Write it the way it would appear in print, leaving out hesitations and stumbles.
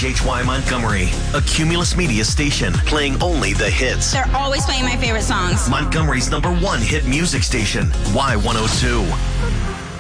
WHHY Montgomery, a Cumulus Media station playing only the hits. They're always playing my favorite songs. Montgomery's #1 hit music station, Y102.